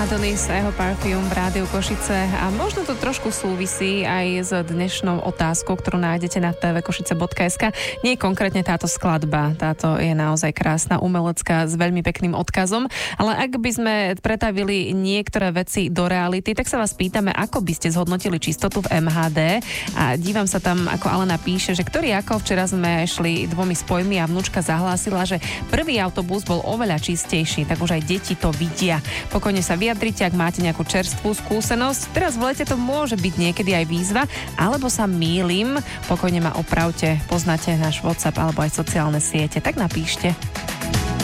Adonis a jeho Perfume v Rádiu Košice a možno to trošku súvisí aj s dnešnou otázkou, ktorú nájdete na tvkošice.sk. Nie konkrétne táto skladba, táto je naozaj krásna, umelecká, s veľmi pekným odkazom, ale ak by sme pretavili niektoré veci do reality, tak sa vás pýtame, ako by ste zhodnotili čistotu v MHD a dívam sa tam, ako Alena píše, že ktorý ako včera sme šli dvomi spojmi a vnúčka zahlásila, že prvý autobus bol oveľa čistejší, tak už aj deti to vidia. Pokojne sa vyjadrite, ak máte nejakú čerstvú skúsenosť. Teraz v lete to môže byť niekedy aj výzva, alebo sa mýlim. Pokojne ma opravte, poznáte náš WhatsApp alebo aj sociálne siete, tak napíšte.